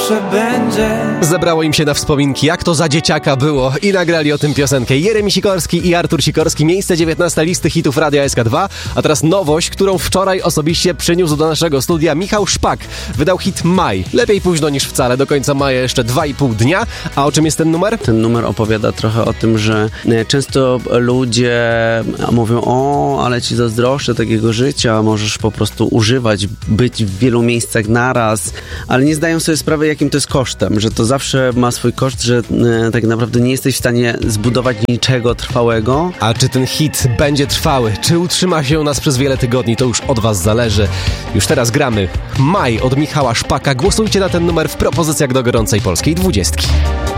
zawsze będzie. Zebrało im się na wspominki, jak to za dzieciaka było i nagrali o tym piosenkę. Jeremi Sikorski i Artur Sikorski, miejsce 19 listy hitów Radia SK2, a teraz nowość, którą wczoraj osobiście przyniósł do naszego studia Michał Szpak. Wydał hit Maj. Lepiej późno niż wcale, do końca maja jeszcze 2,5 dnia. A o czym jest ten numer? Ten numer opowiada trochę o tym, że często ludzie mówią: o, ale ci zazdroszczę takiego życia, możesz po prostu używać, być w wielu miejscach naraz, ale nie zdają sobie sprawy, jakim to jest kosztem, że to zawsze ma swój koszt, że tak naprawdę nie jesteś w stanie zbudować niczego trwałego. A czy ten hit będzie trwały? Czy utrzyma się u nas przez wiele tygodni? To już od was zależy. Już teraz gramy Maj od Michała Szpaka. Głosujcie na ten numer w propozycjach do gorącej polskiej 20.